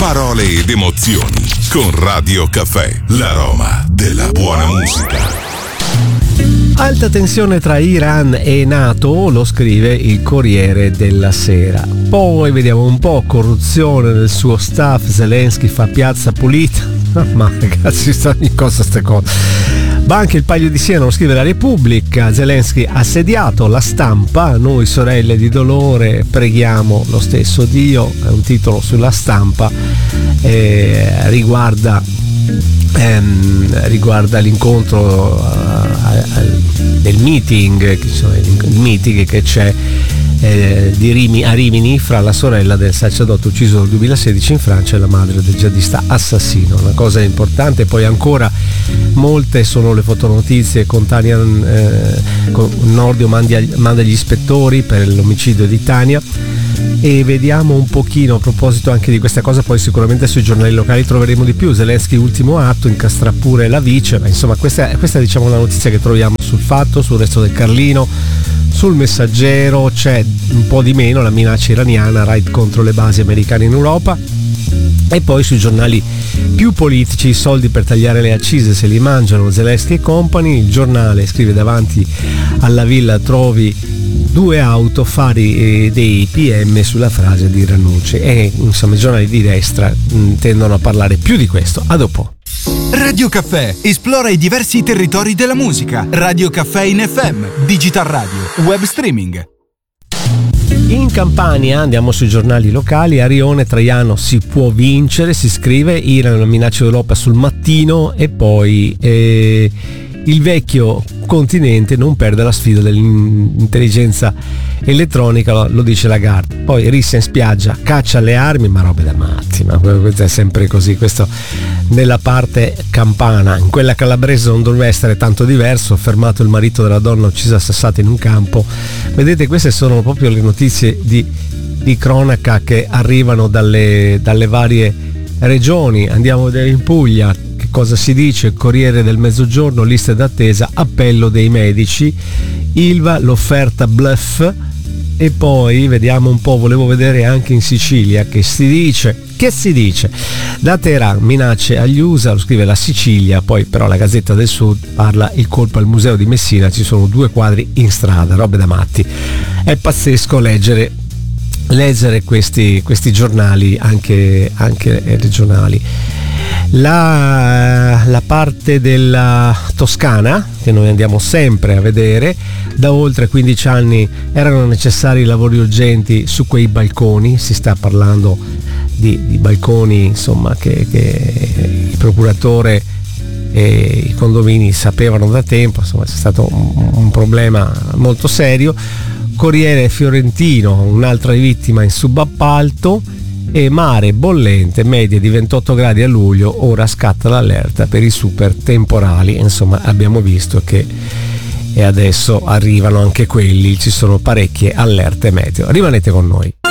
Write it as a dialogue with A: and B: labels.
A: parole ed emozioni. Con Radio Caffè, l'aroma della buona musica.
B: Alta tensione tra Iran e NATO, lo scrive il Corriere della Sera. Poi vediamo un po', corruzione nel suo staff, Zelensky fa piazza pulita. Ma ragazzi, ogni cosa ste cose. Banca il Paglio di Siena, lo scrive la Repubblica. Zelensky assediato, la Stampa, noi sorelle di dolore preghiamo lo stesso Dio. È un titolo sulla Stampa, riguarda l'incontro del meeting, il meeting che c'è a Rimini fra la sorella del sacerdote ucciso nel 2016 in Francia e la madre del jihadista assassino. Una cosa importante. Poi ancora molte sono le fotonotizie con Tania, Nordio manda gli ispettori per l'omicidio di Tania. E vediamo un pochino, a proposito anche di questa cosa, poi sicuramente sui giornali locali troveremo di più. Zelensky ultimo atto, incastra pure la vice, ma insomma questa è diciamo la notizia che troviamo sul Fatto, sul Resto del Carlino. Sul Messaggero c'è un po' di meno, la minaccia iraniana, raid contro le basi americane in Europa. E poi sui giornali più politici, i soldi per tagliare le accise se li mangiano Zelensky e company. Il Giornale scrive davanti alla villa trovi 2 auto, fari dei PM sulla frase di Ranucci. E insomma i giornali di destra tendono a parlare più di questo. A dopo.
C: Radio Caffè esplora i diversi territori della musica. Radio Caffè in FM, digital radio, web streaming.
B: In Campania, andiamo sui giornali locali, a Rione Traiano si può vincere, si scrive, Iran minaccia d'Europa sul Mattino. E poi il vecchio continente non perde la sfida dell'intelligenza elettronica, lo dice Lagarde. Poi rissa in spiaggia, caccia alle armi, ma robe da matti, ma questo è sempre così. Questo nella parte campana. In quella calabrese non dovrebbe essere tanto diverso, fermato il marito della donna uccisa a sassate in un campo. Vedete, queste sono proprio le notizie di cronaca che arrivano dalle varie regioni. Andiamo a vedere in Puglia che cosa si dice. Corriere del Mezzogiorno, liste d'attesa, appello dei medici, Ilva, l'offerta bluff. E poi vediamo un po', volevo vedere anche in Sicilia che si dice da Teheran, minacce agli USA, lo scrive la Sicilia. Poi però la Gazzetta del Sud parla il colpo al museo di Messina, ci sono 2 quadri in strada, robe da matti. È pazzesco leggere questi giornali anche regionali. La parte della Toscana che noi andiamo sempre a vedere, da oltre 15 anni erano necessari lavori urgenti su quei balconi. Si sta parlando di balconi, insomma, che il procuratore e i condomini sapevano da tempo. Insomma, c'è stato un problema molto serio. Corriere Fiorentino, un'altra vittima in subappalto. E mare bollente, media di 28 gradi a luglio, ora scatta l'allerta per i super temporali. Insomma, abbiamo visto che e adesso arrivano anche quelli, ci sono parecchie allerte meteo. Rimanete con noi.